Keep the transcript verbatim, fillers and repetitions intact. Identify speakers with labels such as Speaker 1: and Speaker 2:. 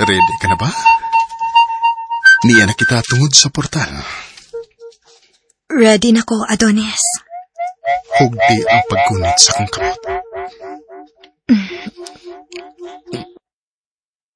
Speaker 1: Ready ka na ba? Niya na kita tungod sa portal.
Speaker 2: Ready na ko, Adonis.
Speaker 1: Hugdi ang paggunit sa kong kamot.